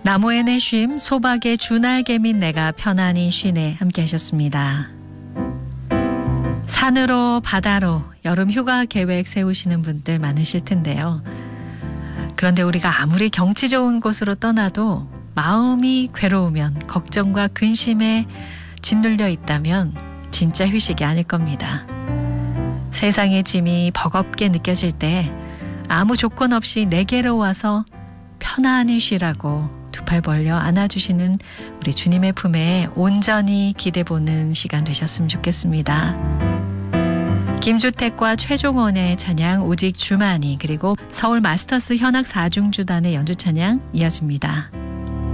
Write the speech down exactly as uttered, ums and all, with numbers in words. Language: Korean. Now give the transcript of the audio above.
나무의 내쉼, 소박의 주날개 및 내가 편안히 쉬네 함께 하셨습니다. 산으로 바다로 여름 휴가 계획 세우시는 분들 많으실 텐데요. 그런데 우리가 아무리 경치 좋은 곳으로 떠나도 마음이 괴로우면 걱정과 근심에 짓눌려 있다면 진짜 휴식이 아닐 겁니다. 세상의 짐이 버겁게 느껴질 때 아무 조건 없이 내게로 와서 편안히 쉬라고 두 팔 벌려 안아주시는 우리 주님의 품에 온전히 기대보는 시간 되셨으면 좋겠습니다. 김주택과 최종원의 찬양 오직 주만이, 그리고 서울 마스터스 현악 사중주단의 연주 찬양 이어집니다.